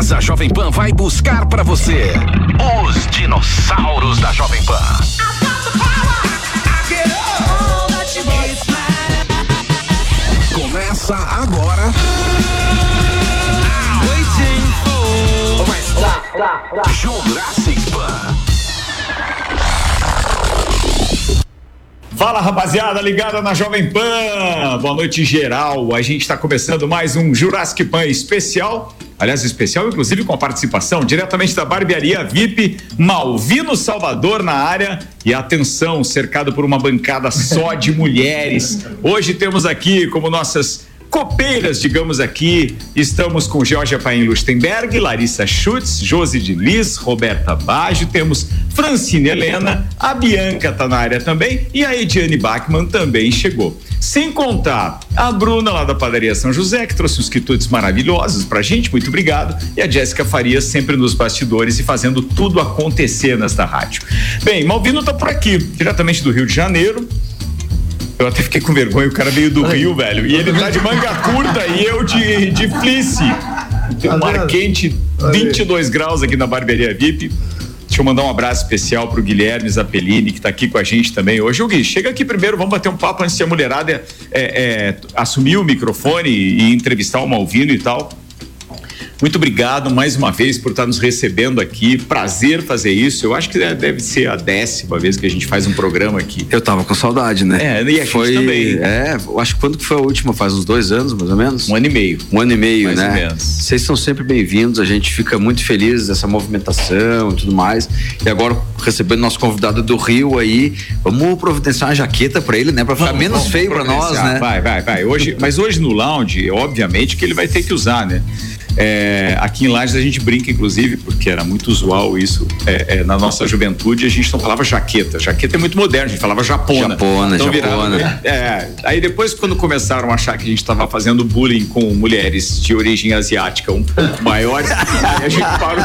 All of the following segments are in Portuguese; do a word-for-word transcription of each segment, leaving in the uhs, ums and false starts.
Mas a Jovem Pan vai buscar pra você os dinossauros da Jovem Pan. Começa agora. Jurassic Pan. Fala, rapaziada, ligada na Jovem Pan. Boa noite, geral. A gente está começando mais um Jurassic Pan especial. Aliás, especial, inclusive, com a participação diretamente da barbearia V I P, Malvino Salvador na área. E atenção, cercado por uma bancada só de mulheres. Hoje temos aqui como nossas copeiras, digamos aqui, estamos com Georgia Paim Lustenberg, Larissa Schutz, Josi de Liz, Roberta Baggio, temos Francine Helena, a Bianca tá na área também e a Ediane Bachmann também chegou. Sem contar a Bruna lá da Padaria São José, que trouxe uns quitutes maravilhosos pra gente, muito obrigado, e a Jéssica Farias sempre nos bastidores e fazendo tudo acontecer nesta rádio. Bem, Malvino tá por aqui, diretamente do Rio de Janeiro. Eu até fiquei com vergonha, o cara veio do Rio, velho, e ele tá de manga curta e eu de, de fleece. Tem um ar quente, vinte e dois graus aqui na barbearia V I P. Deixa eu mandar um abraço especial pro Guilherme Zappellini, que tá aqui com a gente também hoje. Ô Gui, chega aqui primeiro, vamos bater um papo antes de a mulherada é, é, assumir o microfone e entrevistar o Malvino e tal. Muito obrigado mais uma vez por estar nos recebendo aqui, prazer fazer isso. Eu acho que deve ser a décima vez que a gente faz um programa aqui. Eu tava com saudade, né? É, e a gente foi, também. É, eu acho que quando que foi a última? Faz uns dois anos, mais ou menos? Um ano e meio. Um ano e meio, mais né? Mais ou menos. Vocês são sempre bem-vindos, a gente fica muito feliz dessa movimentação e tudo mais. E agora, recebendo nosso convidado do Rio aí, vamos providenciar uma jaqueta pra ele, né? Pra ficar vamos, menos vamos feio pra nós, né? Vai, vai, vai. Hoje, mas hoje no lounge, obviamente que ele vai ter que usar, né? É, aqui em Lages a gente brinca, inclusive, porque era muito usual isso é, é, na nossa juventude, a gente não falava jaqueta. Jaqueta é muito moderno, a gente falava japona. Japona, então, japona. Virava, é, aí depois, quando começaram a achar que a gente estava fazendo bullying com mulheres de origem asiática um pouco maiores, aí a gente parou.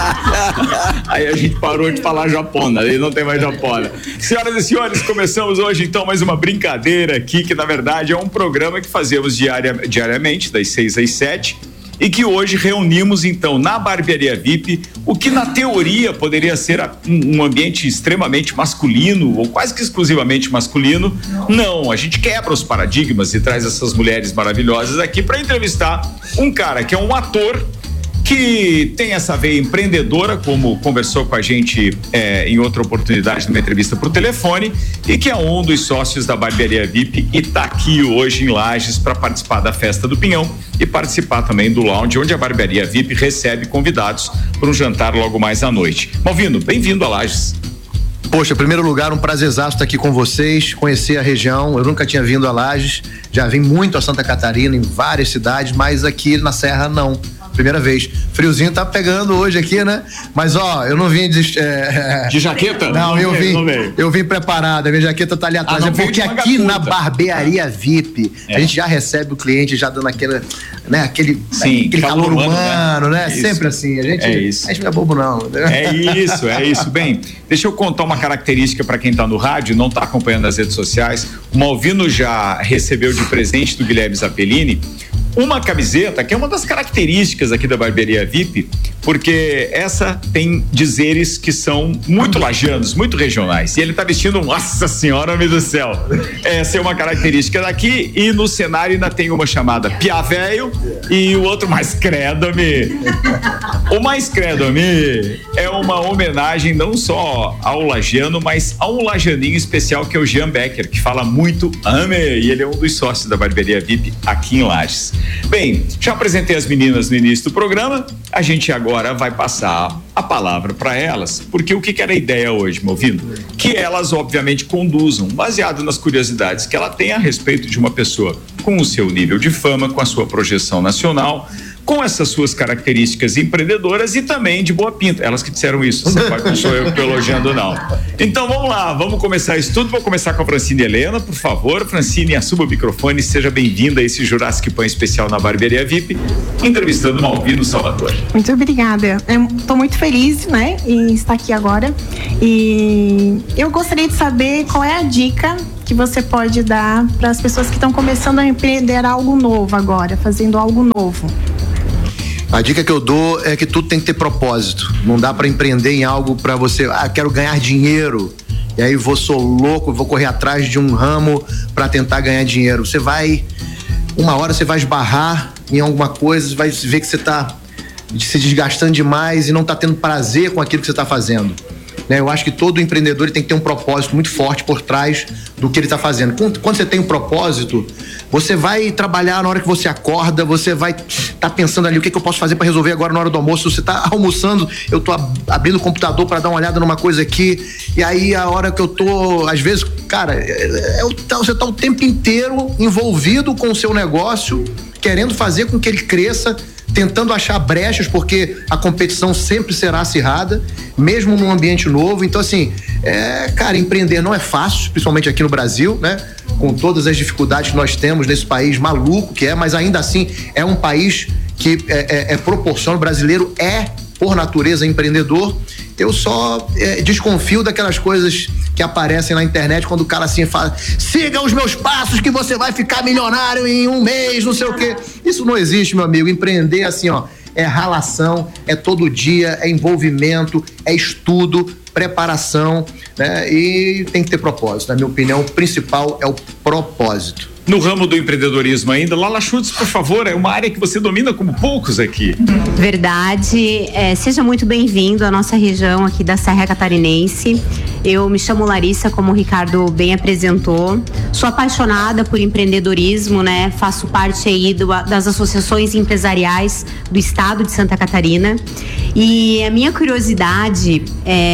Aí a gente parou de falar japona, aí não tem mais japona. Senhoras e senhores, começamos hoje então mais uma brincadeira aqui, que na verdade é um programa que fazemos diaria, diariamente, das seis às sete. E que hoje reunimos, então, na barbearia V I P, o que na teoria poderia ser um, um ambiente extremamente masculino, ou quase que exclusivamente masculino. Não, a gente quebra os paradigmas e traz essas mulheres maravilhosas aqui para entrevistar um cara que é um ator, que tem essa veia empreendedora, como conversou com a gente é, em outra oportunidade numa entrevista por telefone, e que é um dos sócios da barbearia V I P e está aqui hoje em Lages para participar da festa do Pinhão e participar também do lounge, onde a barbearia V I P recebe convidados para um jantar logo mais à noite. Malvino, bem-vindo a Lages. Poxa, em primeiro lugar, um prazerzaço estar aqui com vocês, conhecer a região. Eu nunca tinha vindo a Lages, já vim muito a Santa Catarina, em várias cidades, mas aqui na Serra não. Primeira vez. Friozinho tá pegando hoje aqui, né? Mas ó, eu não vim de... É... De jaqueta? Não, não eu vim não eu vim preparado, a minha jaqueta tá ali atrás. Ah, é porque aqui curta. Na barbearia V I P, é. a gente já recebe o cliente já dando aquele, né? Aquele, Sim, aquele calor, calor humano, humano, né? né? Sempre assim. A gente, é isso. a gente não é bobo, não. É isso, é isso. Bem, deixa eu contar uma característica para quem tá no rádio, não tá acompanhando as redes sociais. O Malvino já recebeu de presente do Guilherme Zappellini uma camiseta que é uma das características aqui da barbearia V I P, porque essa tem dizeres que são muito lajanos, muito regionais, e ele tá vestindo, nossa senhora, meu Deus do céu, essa é uma característica daqui, e no cenário ainda tem uma chamada Piá Velho e o outro mais credo-me. O mais credo-me é uma homenagem não só ao lajano, mas a um lajaninho especial que é o Jean Becker, que fala muito ame, e ele é um dos sócios da barbearia V I P aqui em Lages. Bem, já apresentei as meninas no início do programa, a gente agora vai passar a palavra para elas, porque o que, que era a ideia hoje, Malvino? Que elas obviamente conduzam, baseado nas curiosidades que ela tem a respeito de uma pessoa com o seu nível de fama, com a sua projeção nacional, com essas suas características empreendedoras e também de boa pinta. Elas que disseram isso, você pode, não sou eu que estou elogiando, não. Então vamos lá, vamos começar isso tudo. Vou começar com a Francine Helena, por favor. Francine, assuma o microfone e seja bem-vinda a esse Jurassic Pan especial na barbearia V I P, entrevistando o Malvino Salvador. Muito obrigada. Estou muito feliz, né, em estar aqui agora. E eu gostaria de saber qual é a dica que você pode dar para as pessoas que estão começando a empreender algo novo agora, fazendo algo novo. A dica que eu dou é que tudo tem que ter propósito. Não dá para empreender em algo para você, ah, quero ganhar dinheiro. E aí vou, sou louco, vou correr atrás de um ramo para tentar ganhar dinheiro. Você vai, uma hora você vai esbarrar em alguma coisa, vai ver que você tá se desgastando demais e não tá tendo prazer com aquilo que você tá fazendo. Né? Eu acho que todo empreendedor ele tem que ter um propósito muito forte por trás do que ele está fazendo. Quando, quando você tem um propósito, você vai trabalhar na hora que você acorda, você vai estar tá pensando ali o que, que eu posso fazer para resolver agora na hora do almoço. Você está almoçando, eu tô abrindo o computador para dar uma olhada numa coisa aqui, e aí a hora que eu tô, às vezes, cara, é, é, você está o tempo inteiro envolvido com o seu negócio, querendo fazer com que ele cresça, tentando achar brechas, porque a competição sempre será acirrada, mesmo num ambiente novo. Então, assim, é, cara, empreender não é fácil, principalmente aqui no Brasil, né? Com todas as dificuldades que nós temos nesse país maluco que é, mas ainda assim é um país que é, é, é proporciona, o brasileiro é, por natureza, empreendedor. Eu só é, desconfio daquelas coisas que aparecem na internet quando o cara assim fala, siga os meus passos que você vai ficar milionário em um mês, não sei o quê. Isso não existe, meu amigo. Empreender assim, ó, é ralação, é todo dia, é envolvimento, é estudo, preparação, né? E tem que ter propósito. Na minha opinião, o principal é o propósito. No ramo do empreendedorismo ainda, Lala Schutz, por favor, é uma área que você domina como poucos aqui. Verdade, é, seja muito bem-vindo à nossa região aqui da Serra Catarinense. Eu me chamo Larissa, como o Ricardo bem apresentou. Sou apaixonada por empreendedorismo, né? Faço parte aí do, das associações empresariais do estado de Santa Catarina. E a minha curiosidade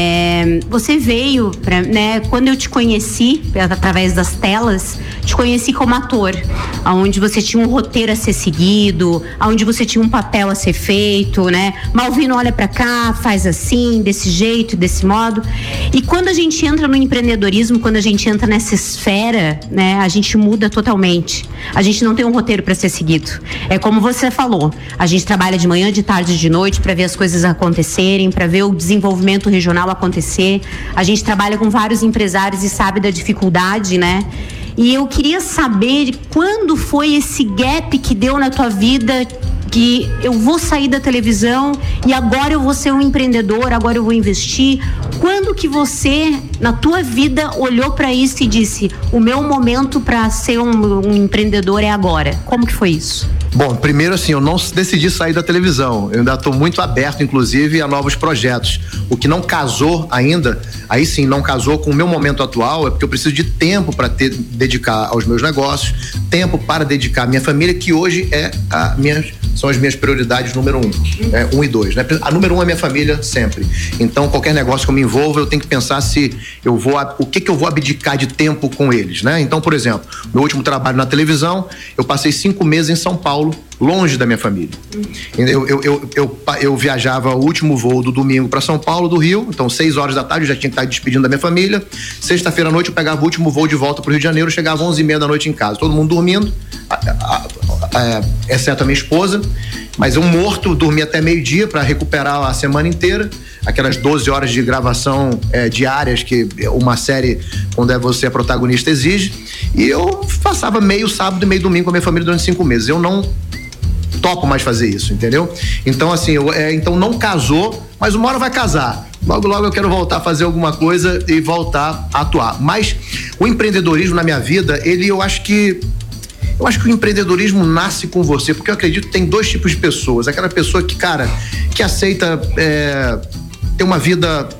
é, você veio, pra, né? Quando eu te conheci, através das telas, te conheci como ator, onde você tinha um roteiro a ser seguido, onde você tinha um papel a ser feito, né? Malvino olha pra cá, faz assim, desse jeito, desse modo. E quando a gente entra no empreendedorismo, quando a gente entra nessa esfera, né? A gente muda totalmente. A gente não tem um roteiro para ser seguido. É como você falou, a gente trabalha de manhã, de tarde, de noite para ver as coisas acontecerem, para ver o desenvolvimento regional acontecer. A gente trabalha com vários empresários e sabe da dificuldade, né? E eu queria saber quando foi esse gap que deu na tua vida, que eu vou sair da televisão e agora eu vou ser um empreendedor, agora eu vou investir. Quando que você, na tua vida, olhou para isso e disse, o meu momento para ser um, um empreendedor é agora? Como que foi isso? Bom, primeiro assim, eu não decidi sair da televisão. Eu ainda estou muito aberto, inclusive, a novos projetos. O que não casou ainda, aí sim, não casou com o meu momento atual, é porque eu preciso de tempo para ter dedicar aos meus negócios, tempo para dedicar à minha família, que hoje é a minha, são as minhas prioridades número um, né? um e dois, né? A número um é minha família sempre. Então, qualquer negócio que eu me envolva, eu tenho que pensar se eu vou, o que que eu vou abdicar de tempo com eles, né? Então, por exemplo, meu último trabalho na televisão, eu passei cinco meses em São Paulo, longe da minha família. Eu, eu, eu, eu, eu viajava o último voo do domingo para São Paulo, do Rio, então seis horas da tarde eu já tinha que estar despedindo da minha família. Sexta-feira à noite eu pegava o último voo de volta pro Rio de Janeiro, chegava às onze e meia da noite em casa, todo mundo dormindo, a, a, a, a, exceto a minha esposa, mas eu morto, dormia até meio-dia para recuperar a semana inteira, aquelas doze horas de gravação é, diárias que uma série, quando é você a protagonista, exige, e eu passava meio sábado e meio domingo com a minha família durante cinco meses. Eu não topo mais fazer isso, entendeu? Então, assim, eu, é, então não casou, mas uma hora vai casar. Logo, logo eu quero voltar a fazer alguma coisa e voltar a atuar. Mas o empreendedorismo na minha vida, ele, eu acho que eu acho que o empreendedorismo nasce com você, porque eu acredito que tem dois tipos de pessoas. Aquela pessoa que, cara, que aceita é, ter uma vida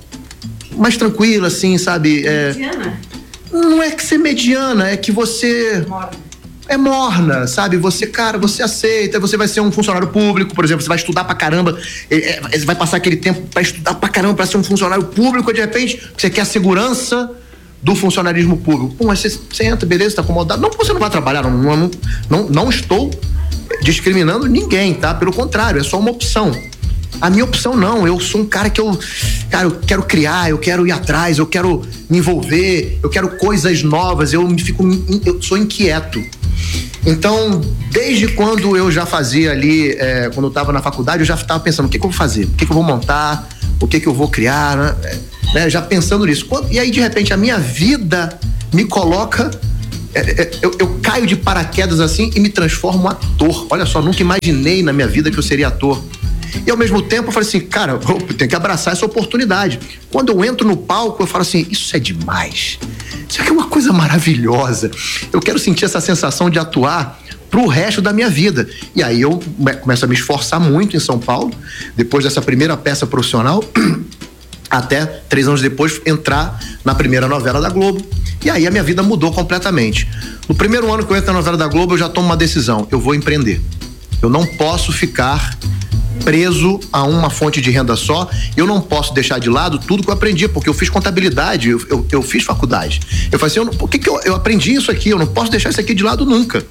mais tranquila, assim, sabe? É, mediana? Não é que ser mediana, é que você... Morna. É morna, sabe? Você, cara, você aceita, você vai ser um funcionário público, por exemplo, você vai estudar pra caramba, é, é, vai passar aquele tempo pra estudar pra caramba pra ser um funcionário público, e de repente você quer a segurança do funcionarismo público. Pô, mas você, você entra, beleza, tá acomodado. Não que você não vai trabalhar, não, não, não, não estou discriminando ninguém, tá? Pelo contrário, é só uma opção. A minha opção não, eu sou um cara que eu, cara, eu quero criar, eu quero ir atrás, eu quero me envolver, eu quero coisas novas, eu me fico, eu sou inquieto. Então, desde quando eu já fazia ali, é, quando eu estava na faculdade, eu já estava pensando, o que que eu vou fazer? O que que eu vou montar? O que que eu vou criar? Né? É, já pensando nisso. E aí, de repente, a minha vida me coloca é, é, eu, eu caio de paraquedas assim e me transformo em ator. Olha só, nunca imaginei na minha vida que eu seria ator. E ao mesmo tempo eu falei assim, cara, eu tenho que abraçar essa oportunidade. Quando eu entro no palco, eu falo assim, isso é demais. Isso aqui é uma coisa maravilhosa. Eu quero sentir essa sensação de atuar pro resto da minha vida. E aí eu começo a me esforçar muito em São Paulo, depois dessa primeira peça profissional, até três anos depois entrar na primeira novela da Globo. E aí a minha vida mudou completamente. No primeiro ano que eu entro na novela da Globo, eu já tomo uma decisão, eu vou empreender. Eu não posso ficar preso a uma fonte de renda só, eu não posso deixar de lado tudo que eu aprendi, porque eu fiz contabilidade, eu, eu, eu fiz faculdade. Eu falei assim, eu não, por que, que eu, eu aprendi isso aqui? Eu não posso deixar isso aqui de lado nunca.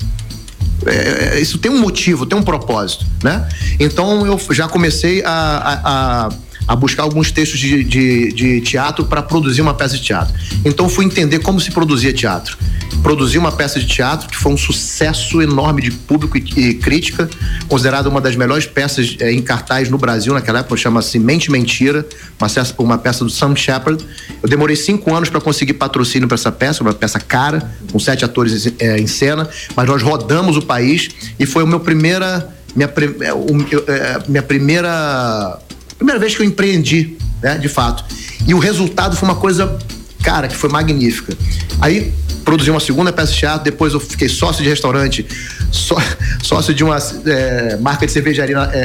É, isso tem um motivo, tem um propósito, né? Então eu já comecei a, a, a, a buscar alguns textos de, de, de teatro para produzir uma peça de teatro. Então fui entender como se produzia teatro. Produzi uma peça de teatro que foi um sucesso enorme de público e, e crítica, considerada uma das melhores peças é, em cartaz no Brasil naquela época, chama-se Mente Mentira, uma peça, uma peça do Sam Shepard. Eu demorei cinco anos para conseguir patrocínio para essa peça, uma peça cara, com sete atores é, em cena, mas nós rodamos o país e foi o meu primeira, minha, é, o, é, minha primeira, primeira vez que eu empreendi, né, de fato. E o resultado foi uma coisa, cara, que foi magnífica. Aí produzi uma segunda peça de teatro, depois eu fiquei sócio de restaurante, só, sócio de uma é, marca de cervejaria, é,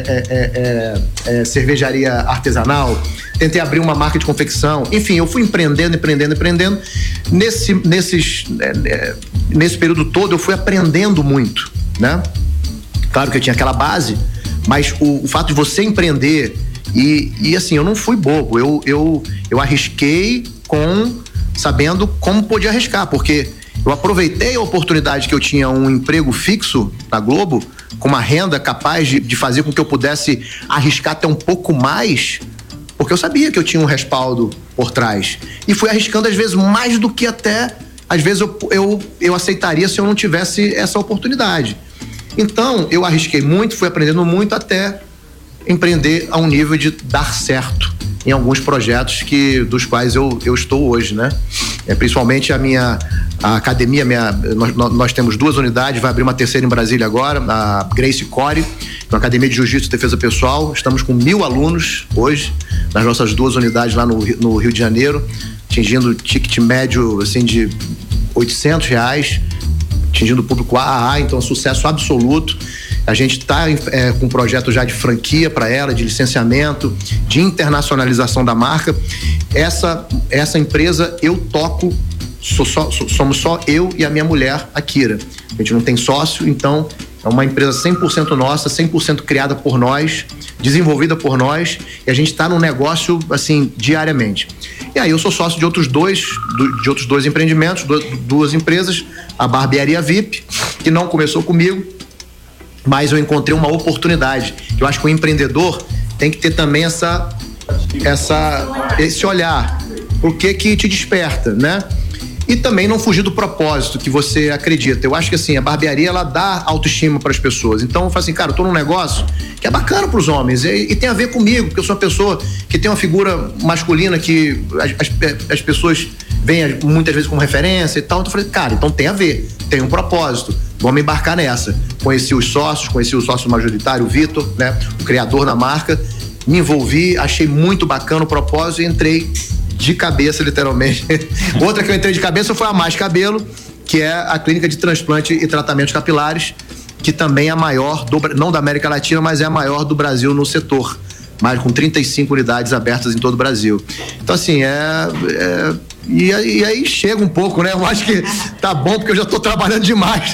é, é, é, cervejaria artesanal, tentei abrir uma marca de confecção, enfim, eu fui empreendendo, empreendendo, empreendendo. Nesse, nesses, é, nesse período todo eu fui aprendendo muito, né? Claro que eu tinha aquela base, mas o, o fato de você empreender e, e assim, eu não fui bobo, eu, eu, eu arrisquei com... sabendo como podia arriscar, porque eu aproveitei a oportunidade que eu tinha um emprego fixo na Globo, com uma renda capaz de, de fazer com que eu pudesse arriscar até um pouco mais, porque eu sabia que eu tinha um respaldo por trás. E fui arriscando às vezes mais do que até, às vezes eu, eu, eu aceitaria se eu não tivesse essa oportunidade. Então, eu arrisquei muito, fui aprendendo muito até empreender a um nível de dar certo em alguns projetos que, dos quais eu, eu estou hoje, né? É, principalmente a minha a academia, minha, nós, nós temos duas unidades, vai abrir uma terceira em Brasília agora, a Grace Core, uma academia de jiu-jitsu e defesa pessoal. Estamos com mil alunos hoje, nas nossas duas unidades lá no, no Rio de Janeiro, atingindo ticket médio assim, de oitocentos reais, atingindo o público A A A, então sucesso absoluto. A gente está é, com um projeto já de franquia para ela, de licenciamento, de internacionalização da marca. Essa, essa empresa eu toco, sou só, somos só eu e a minha mulher, a Kira. A gente não tem sócio, então é uma empresa cem por cento nossa, cem por cento criada por nós, desenvolvida por nós, e a gente está no negócio assim diariamente. E aí eu sou sócio de outros dois, de outros dois empreendimentos, duas empresas, a Barbearia V I P, que não começou comigo, mas eu encontrei uma oportunidade. Eu acho que o empreendedor tem que ter também essa, essa, esse olhar. O que que te desperta, né? E também não fugir do propósito que você acredita. Eu acho que assim, a barbearia, ela dá autoestima para as pessoas. Então eu falo assim, cara, eu tô num negócio que é bacana para os homens e, e tem a ver comigo, porque eu sou uma pessoa que tem uma figura masculina que as, as, as pessoas veem muitas vezes como referência e tal. Então eu falei, cara, então tem a ver, tem um propósito. Vamos embarcar nessa. Conheci os sócios, conheci o sócio majoritário, o Vitor, né? O criador da marca. Me envolvi, achei muito bacana o propósito e entrei de cabeça, literalmente. Outra que eu entrei de cabeça foi a Mais Cabelo, que é a clínica de transplante e tratamentos capilares, que também é a maior, do, não da América Latina, mas é a maior do Brasil no setor. Mais com trinta e cinco unidades abertas em todo o Brasil. Então, assim, é... é E, e aí chega um pouco, né? Eu acho que tá bom, porque eu já tô trabalhando demais.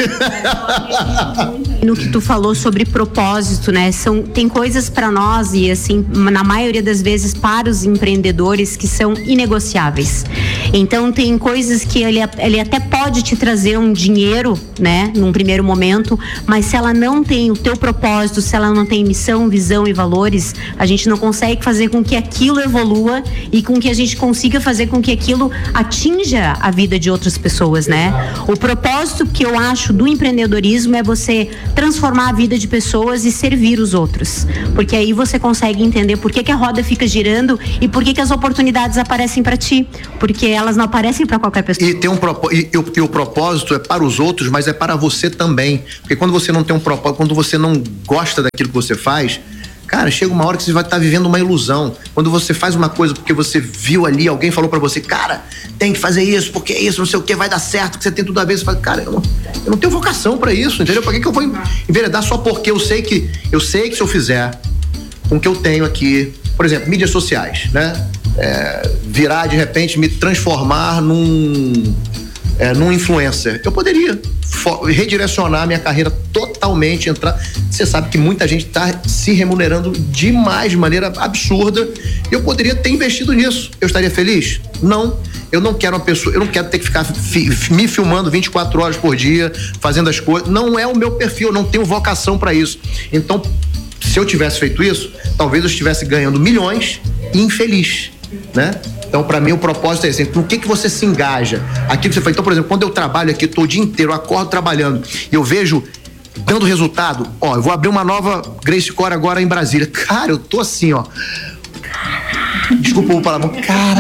No que tu falou sobre propósito, né? São, tem coisas para nós e assim, na maioria das vezes para os empreendedores que são inegociáveis. Então tem coisas que ele, ele até pode te trazer um dinheiro, né? Num primeiro momento, mas se ela não tem o teu propósito, se ela não tem missão, visão e valores, a gente não consegue fazer com que aquilo evolua e com que a gente consiga fazer com que aquilo atinja a vida de outras pessoas, né? O propósito que eu acho do empreendedorismo é você transformar a vida de pessoas e servir os outros, porque aí você consegue entender por que que a roda fica girando e por que que as oportunidades aparecem para ti, porque elas não aparecem para qualquer pessoa. E, tem um propó- e, e, e o propósito é para os outros, mas é para você também. Porque quando você não tem um propósito, quando você não gosta daquilo que você faz, cara, chega uma hora que você vai estar vivendo uma ilusão. Quando você faz uma coisa porque você viu ali, alguém falou pra você, cara, tem que fazer isso, porque é isso, não sei o que, vai dar certo, que você tem tudo a ver. Você fala, cara, eu não, eu não tenho vocação pra isso, entendeu? Pra que, que eu vou enveredar só porque eu sei que, eu sei que se eu fizer com o que eu tenho aqui, por exemplo, mídias sociais, né? É, virar, de repente, me transformar num, é, num influencer. Eu poderia fo- redirecionar minha carreira totalmente, entrar. Você sabe que muita gente está se remunerando demais, de maneira absurda. Eu poderia ter investido nisso. Eu estaria feliz? Não. Eu não quero uma pessoa, eu não quero ter que ficar fi, me filmando vinte e quatro horas por dia, fazendo as coisas. Não é o meu perfil, eu não tenho vocação para isso. Então, se eu tivesse feito isso, talvez eu estivesse ganhando milhões e infeliz, né? Então, para mim, o propósito é esse. Por que que você se engaja? Aquilo que você faz. Então, por exemplo, quando eu trabalho aqui, tô o dia inteiro, eu acordo trabalhando e eu vejo dando resultado, ó, eu vou abrir uma nova Grace Core agora em Brasília. Cara, eu tô assim, ó. Desculpa o palavrão.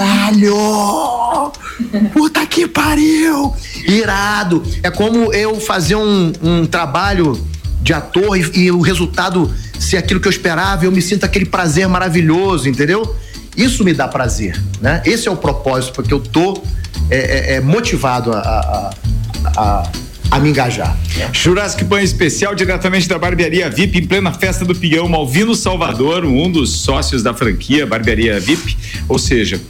Caralho! Puta que pariu! Irado! É como eu fazer um, um trabalho de ator e, e o resultado ser aquilo que eu esperava, eu me sinto aquele prazer maravilhoso, entendeu? Isso me dá prazer, né? Esse é o propósito, porque eu tô é, é, é motivado a, a, a, a me engajar. Jurassic Pan especial diretamente da Barbearia V I P, em plena festa do Pinhão, Malvino Salvador, um dos sócios da franquia Barbearia V I P, ou seja,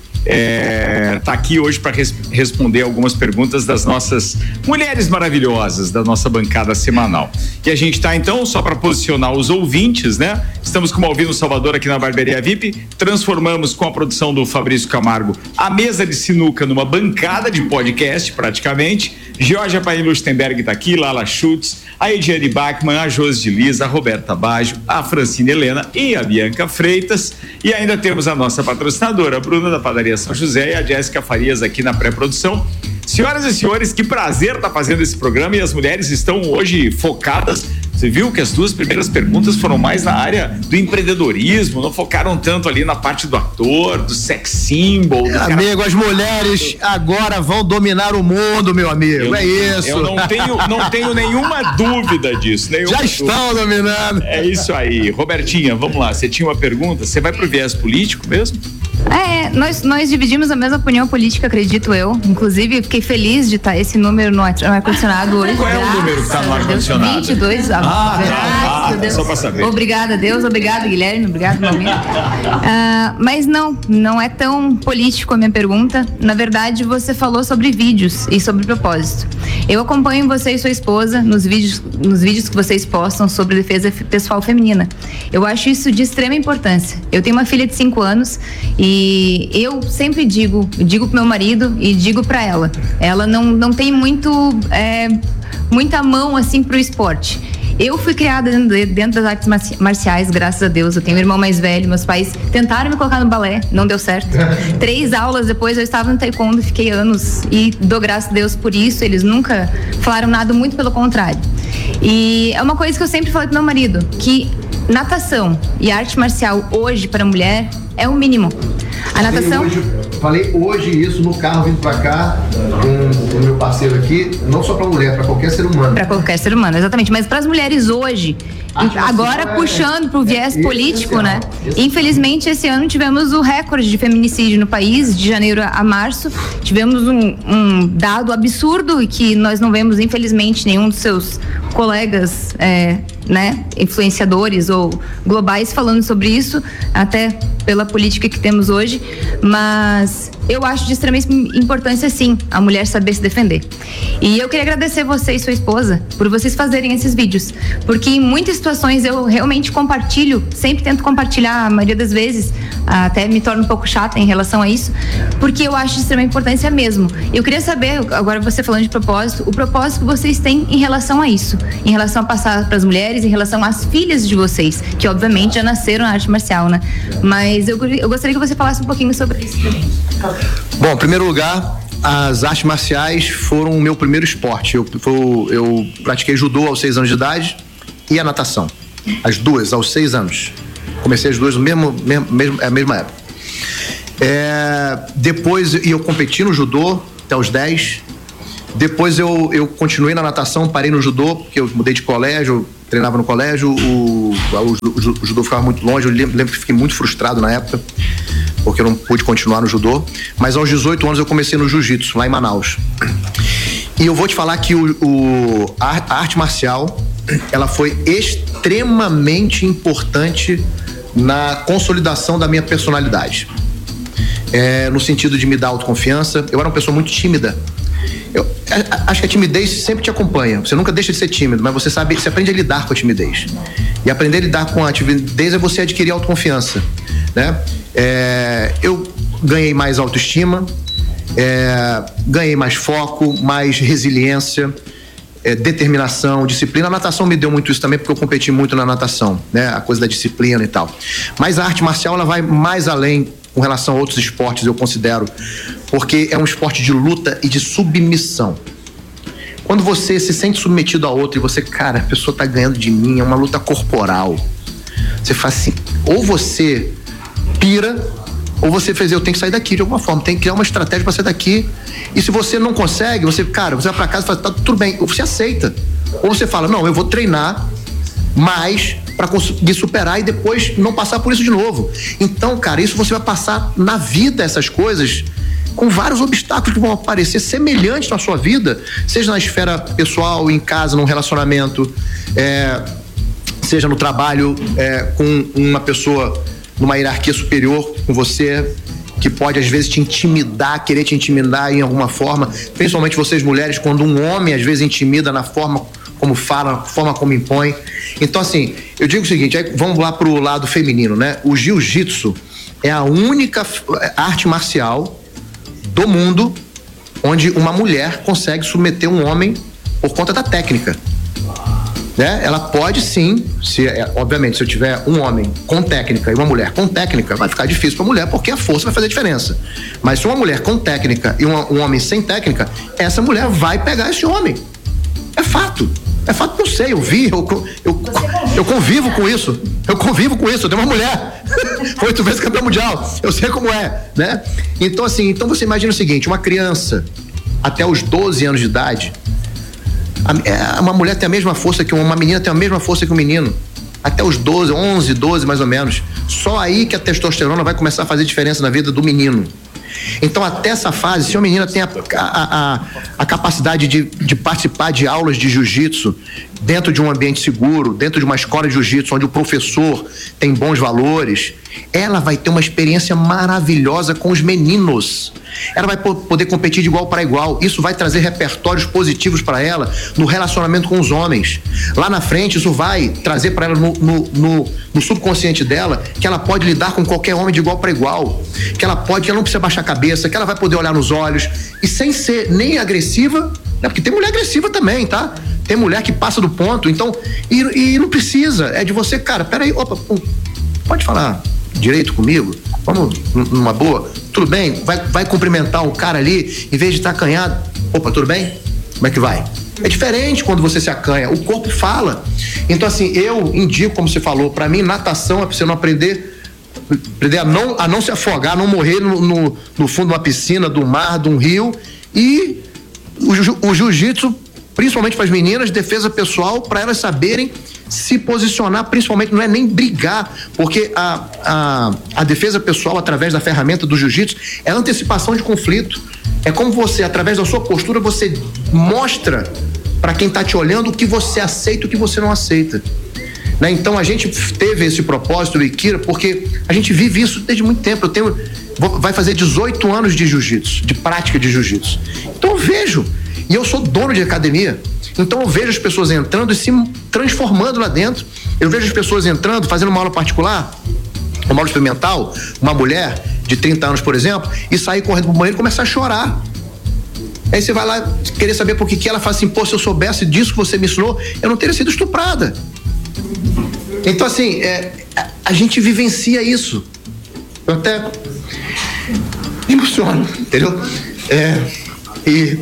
é, tá aqui hoje para res, responder algumas perguntas das nossas mulheres maravilhosas da nossa bancada semanal. E a gente tá então, só para posicionar os ouvintes, né? Estamos com o Malvino Salvador aqui na Barbearia V I P, transformamos com a produção do Fabrício Camargo a mesa de sinuca numa bancada de podcast, praticamente. Georgia Paim Lustenberg tá aqui, Lala Schutz, a Ediane Bachmann, a Josi de Liza, a Roberta Baggio, a Francine Helena e a Bianca Freitas. E ainda temos a nossa patrocinadora, a Bruna da Padaria São José, e a Jéssica Farias aqui na pré-produção. Senhoras e senhores, que prazer estar fazendo esse programa, e as mulheres estão hoje focadas. Você viu que as duas primeiras perguntas foram mais na área do empreendedorismo, não focaram tanto ali na parte do ator, do sex symbol. Do amigo, as mulheres agora vão dominar o mundo, meu amigo, eu, é isso. Eu não tenho, não tenho nenhuma dúvida disso. Nenhuma Já estão dúvida. dominando. É isso aí. Robertinha, vamos lá, você tinha uma pergunta? Você vai pro viés político mesmo? É, nós, nós dividimos a mesma opinião política, acredito eu. Inclusive, fiquei feliz de estar esse número no ar-condicionado hoje. Qual é o número que está no ar-condicionado? vinte e dois. Ah, tá. Ah, Ah, só para saber. Obrigada, Deus. Obrigada, Guilherme. Obrigado, Malvino. Ah, mas não, não é tão político a minha pergunta. Na verdade, você falou sobre vídeos e sobre propósito. Eu acompanho você e sua esposa nos vídeos, nos vídeos que vocês postam sobre defesa pessoal feminina. Eu acho isso de extrema importância. Eu tenho uma filha de cinco anos e eu sempre digo, digo pro meu marido e digo pra ela. Ela não, não tem muito, é, muita mão assim pro esporte. Eu fui criada dentro das artes marciais, graças a Deus. Eu tenho um irmão mais velho, meus pais tentaram me colocar no balé, não deu certo. Três aulas depois eu estava no taekwondo, fiquei anos e dou graças a Deus por isso. Eles nunca falaram nada, muito pelo contrário. E é uma coisa que eu sempre falei pro meu marido, que natação e arte marcial hoje para mulher é o mínimo. A natação... Hoje, falei hoje isso no carro vindo pra cá com o meu parceiro aqui, não só pra mulher, pra qualquer ser humano. Para qualquer ser humano, exatamente. Mas para as mulheres hoje, Arte agora marcial é- puxando para o viés é político, essencial, né? essencial. Infelizmente, esse ano tivemos o recorde de feminicídio no país, de janeiro a março. Tivemos um, um dado absurdo que nós não vemos, infelizmente, nenhum dos seus colegas, é, né, influenciadores ou globais falando sobre isso, até pela política que temos hoje. Mas eu acho de extrema importância, sim, a mulher saber se defender. E eu queria agradecer você e sua esposa por vocês fazerem esses vídeos, porque em muitas situações eu realmente compartilho, sempre tento compartilhar, a maioria das vezes, até me torno um pouco chata em relação a isso, porque eu acho de extrema importância mesmo. Eu queria saber, agora você falando de propósito, o propósito que vocês têm em relação a isso, em relação a passar para as mulheres, em relação às filhas de vocês, que obviamente já nasceram na arte marcial, né? Mas eu, eu gostaria que você falasse um pouquinho sobre isso também. Bom, em primeiro lugar, as artes marciais foram o meu primeiro esporte. Eu, eu, eu pratiquei judô aos seis anos de idade e a natação. As duas, aos seis anos. Comecei as duas no mesmo, mesmo, mesmo, a mesma época. É, depois eu competi no judô até os dez. Depois eu, eu continuei na natação, parei no judô, porque eu mudei de colégio, treinava no colégio, o, o, o judô ficava muito longe, eu lembro, lembro que fiquei muito frustrado na época, porque eu não pude continuar no judô. Mas aos dezoito anos eu comecei no jiu-jitsu, lá em Manaus. E eu vou te falar que o, o, a, a arte marcial, ela foi extremamente importante na consolidação da minha personalidade. É, no sentido de me dar autoconfiança. Eu era uma pessoa muito tímida. Eu a, acho que a timidez sempre te acompanha. Você nunca deixa de ser tímido, mas você sabe, você aprende a lidar com a timidez. E aprender a lidar com a timidez é você adquirir autoconfiança, né? É, eu ganhei mais autoestima, é, ganhei mais foco, mais resiliência, é, determinação, disciplina. A natação me deu muito isso também, porque eu competi muito na natação, né? A coisa da disciplina e tal. Mas a arte marcial, ela vai mais além com relação a outros esportes, eu considero, porque é um esporte de luta e de submissão. Quando você se sente submetido a outro e você, cara, a pessoa tá ganhando de mim, é uma luta corporal. Você faz assim, ou você pira, ou você faz, eu tenho que sair daqui de alguma forma, tem que criar uma estratégia para sair daqui. E se você não consegue, você, cara, você vai para casa e fala, tá tudo bem, ou você aceita. Ou você fala, não, eu vou treinar mais para conseguir superar e depois não passar por isso de novo. Então, cara, isso você vai passar na vida, essas coisas, com vários obstáculos que vão aparecer semelhantes na sua vida, seja na esfera pessoal, em casa, num relacionamento, é, seja no trabalho, é, com uma pessoa numa hierarquia superior com você, que pode às vezes te intimidar, querer te intimidar em alguma forma, principalmente vocês mulheres, quando um homem às vezes intimida na forma como fala, forma como impõe. Então, assim, eu digo o seguinte, aí vamos lá pro lado feminino, né? O jiu-jitsu é a única arte marcial do mundo onde uma mulher consegue submeter um homem por conta da técnica, né? Ela pode sim, se, obviamente, se eu tiver um homem com técnica e uma mulher com técnica, vai ficar difícil pra mulher, porque a força vai fazer diferença. Mas se uma mulher com técnica e uma, um homem sem técnica, essa mulher vai pegar esse homem. É fato. É fato que eu sei, eu vi, eu, eu, eu convivo com isso. Eu convivo com isso, eu tenho uma mulher. Oito vezes campeã mundial. Eu sei como é, né? Então, assim, então você imagina o seguinte, uma criança até os doze anos de idade, a, uma mulher tem a mesma força que uma, uma menina tem a mesma força que um menino. Até os doze, onze, doze mais ou menos. Só aí que a testosterona vai começar a fazer diferença na vida do menino. Então, até essa fase, se a menina tem a, a, a, a capacidade de, de participar de aulas de jiu-jitsu dentro de um ambiente seguro, dentro de uma escola de jiu-jitsu onde o professor tem bons valores, ela vai ter uma experiência maravilhosa com os meninos. Ela vai poder competir de igual para igual. Isso vai trazer repertórios positivos para ela no relacionamento com os homens. Lá na frente, isso vai trazer para ela no, no, no, no subconsciente dela que ela pode lidar com qualquer homem de igual para igual, que ela pode, que ela não precisa baixar a cabeça, que ela vai poder olhar nos olhos e sem ser nem agressiva, né? Porque tem mulher agressiva também, tá? Tem mulher que passa do ponto, então, e, e não precisa, é de você, cara, peraí, opa, pode falar direito comigo? Vamos numa boa? Tudo bem? Vai, vai cumprimentar o cara ali, em vez de estar acanhado, opa, tudo bem? Como é que vai? É diferente quando você se acanha, o corpo fala. Então, assim, eu indico, como você falou, pra mim, natação é pra você não aprender, aprender a não, a não se afogar, a não morrer no, no, no fundo de uma piscina, do mar, de um rio, e o, o jiu-jitsu, principalmente para as meninas, defesa pessoal, para elas saberem se posicionar, principalmente não é nem brigar, porque a, a, a defesa pessoal, através da ferramenta do jiu-jitsu, é a antecipação de conflito. É como você, através da sua postura, você mostra para quem está te olhando o que você aceita e o que você não aceita. Né? Então a gente teve esse propósito do Ikira, porque a gente vive isso desde muito tempo. Eu tenho, vou, vai fazer dezoito anos de jiu-jitsu, de prática de jiu-jitsu. Então eu vejo, e eu sou dono de academia, então eu vejo as pessoas entrando e se transformando lá dentro. Eu vejo as pessoas entrando, fazendo uma aula particular, uma aula experimental, uma mulher de trinta anos, por exemplo, e sair correndo pro banheiro e começar a chorar. Aí você vai lá querer saber por que que ela fala assim, pô, se eu soubesse disso que você me ensinou, eu não teria sido estuprada. Então, assim, é, a, a gente vivencia isso. Eu até me emociono, entendeu? É, e...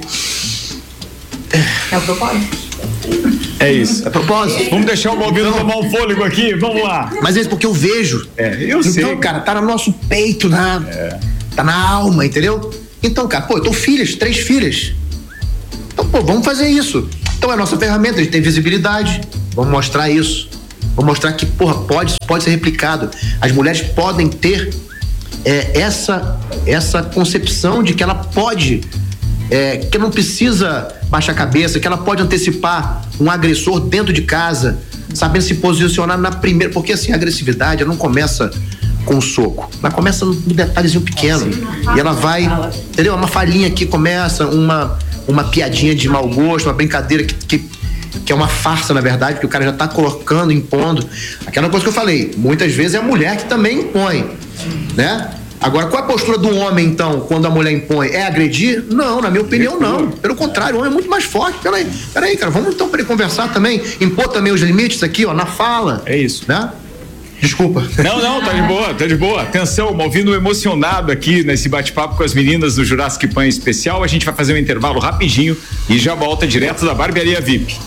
É, é o propósito. É isso. É propósito. Vamos deixar o Balbino tomar um fôlego aqui, vamos lá. Mas é porque eu vejo. É, eu então, sei. Então, cara, tá no nosso peito, né? É. tá na alma, entendeu? Então, cara, pô, eu tenho filhas, três filhas. Então, pô, vamos fazer isso. Então é a nossa ferramenta, a gente tem visibilidade, vamos mostrar isso. Vamos mostrar que, porra, pode, pode ser replicado. As mulheres podem ter é, essa, essa concepção de que ela pode, é, que não precisa baixar a cabeça, que ela pode antecipar um agressor dentro de casa, sabendo se posicionar na primeira, porque assim, a agressividade ela não começa com o soco, ela começa no detalhezinho pequeno, e ela vai, entendeu? Uma falhinha aqui começa, uma, uma piadinha de mau gosto, uma brincadeira que, que que é uma farsa, na verdade, porque o cara já tá colocando, impondo. Aquela coisa que eu falei, muitas vezes é a mulher que também impõe, né? Agora, qual é a postura do homem, então, quando a mulher impõe? É agredir? Não, na minha opinião, não. Pelo contrário, o homem é muito mais forte. Peraí, peraí, cara, vamos então para ele conversar também, impor também os limites aqui, ó, na fala. É isso. Né? Desculpa. Não, não, tá de boa, tá de boa. Atenção, Malvino emocionado aqui nesse bate-papo com as meninas do Jurassic Pan especial. A gente vai fazer um intervalo rapidinho e já volta direto da Barbearia V I P.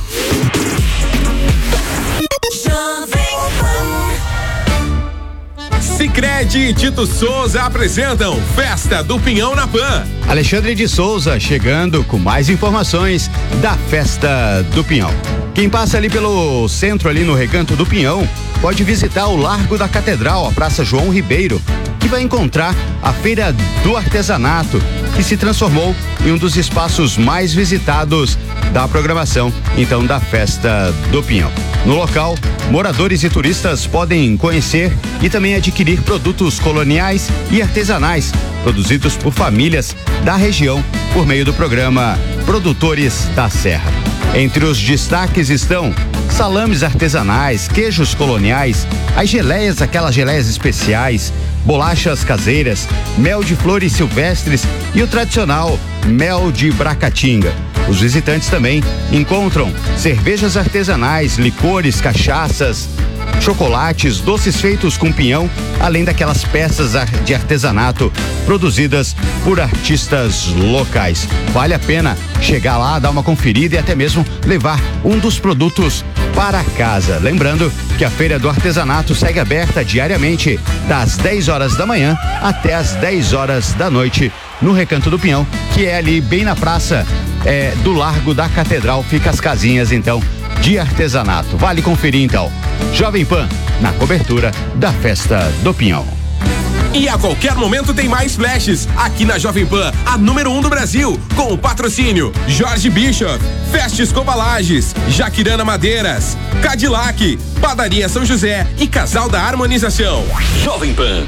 Sicredi e Tito Souza apresentam Festa do Pinhão na Pan. Alexandre de Souza chegando com mais informações da Festa do Pinhão. Quem passa ali pelo centro, ali no Recanto do Pinhão, pode visitar o Largo da Catedral, a Praça João Ribeiro, que vai encontrar a Feira do Artesanato, que se transformou em um dos espaços mais visitados da programação, então, da Festa do Pinhão. No local, moradores e turistas podem conhecer e também adquirir produtos coloniais e artesanais, produzidos por famílias da região por meio do programa Produtores da Serra. Entre os destaques estão salames artesanais, queijos coloniais, as geleias, aquelas geleias especiais, bolachas caseiras, mel de flores silvestres e o tradicional mel de Bracatinga. Os visitantes também encontram cervejas artesanais, licores, cachaças, chocolates, doces feitos com pinhão, além daquelas peças de artesanato produzidas por artistas locais. Vale a pena chegar lá, dar uma conferida e até mesmo levar um dos produtos para casa. Lembrando que a Feira do Artesanato segue aberta diariamente das dez horas da manhã até as dez horas da noite no Recanto do Pinhão, que é ali bem na praça é, do Largo da Catedral. Fica as casinhas então de artesanato. Vale conferir então. Jovem Pan na cobertura da Festa do Pinhão. E a qualquer momento tem mais flashes aqui na Jovem Pan, a número um do Brasil, com o patrocínio Jorge Bishop, Festa Escova Lages, Jaquirana Madeiras, Cadillac, Padaria São José e Casal da Harmonização. Jovem Pan.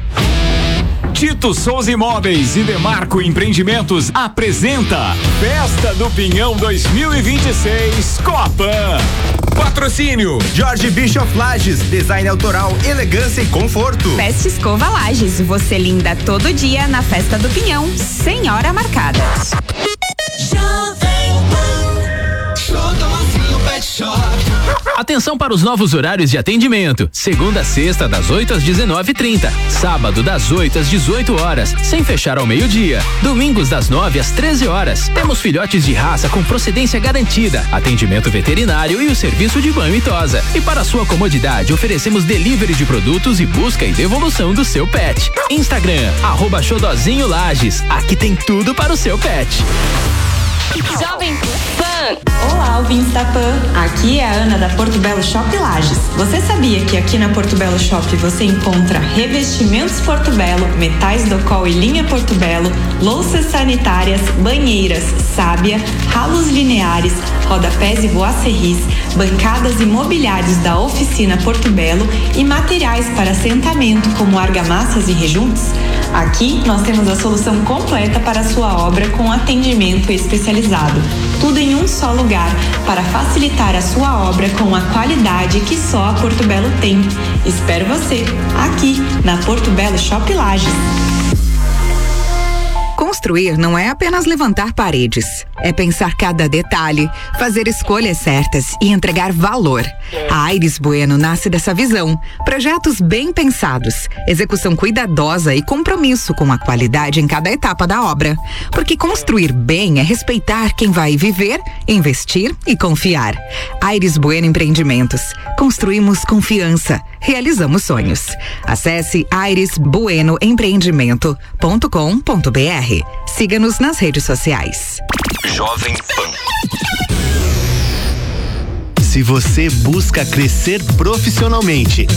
Tito Souza Imóveis e Demarco Empreendimentos apresenta Festa do Pinhão dois mil e vinte e seis Copan. Patrocínio Jorge Bishop Lages, design autoral, elegância e conforto. Festa Escova Lages, você linda todo dia na Festa do Pinhão, sem hora marcada. Atenção para os novos horários de atendimento. Segunda a sexta, das oito às dezenove e trinta. Sábado, das oito às dezoito horas, sem fechar ao meio-dia. Domingos, das nove às treze horas. Temos filhotes de raça com procedência garantida, atendimento veterinário e o serviço de banho e tosa. E para sua comodidade, oferecemos delivery de produtos e busca e devolução do seu pet. Instagram, arroba Xodozinho Lages. Aqui tem tudo para o seu pet. Jovem Pan. Olá, ouvintes da Pan. Aqui é a Ana da Porto Belo Shop Lages. Você sabia que aqui na Porto Belo Shop você encontra revestimentos Porto Belo, metais Docol e linha Porto Belo, louças sanitárias, banheiras, sábia, ralos lineares, rodapés e boacerris, bancadas e mobiliários da oficina Porto Belo e materiais para assentamento como argamassas e rejuntos? Aqui nós temos a solução completa para a sua obra com atendimento especializado. Tudo em um só lugar para facilitar a sua obra com a qualidade que só a Porto Belo tem. Espero você aqui na Porto Belo Shop Lages. Com Construir não é apenas levantar paredes, é pensar cada detalhe, fazer escolhas certas e entregar valor. A Aires Bueno nasce dessa visão. Projetos bem pensados, execução cuidadosa e compromisso com a qualidade em cada etapa da obra. Porque construir bem é respeitar quem vai viver, investir e confiar. Aires Bueno Empreendimentos. Construímos confiança, realizamos sonhos. Acesse aires bueno empreendimento ponto com ponto br. Siga-nos nas redes sociais. Jovem Pan. Se você busca crescer profissionalmente